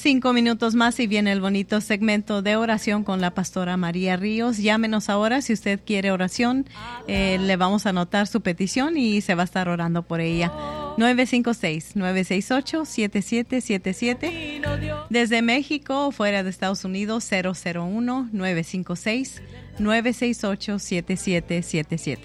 5 minutos más y viene el bonito segmento de oración con la pastora María Ríos. Llámenos ahora si usted quiere oración. Le vamos a anotar su petición y se va a estar orando por ella. 956-968-7777. Desde México o fuera de Estados Unidos, 001-956-968-7777.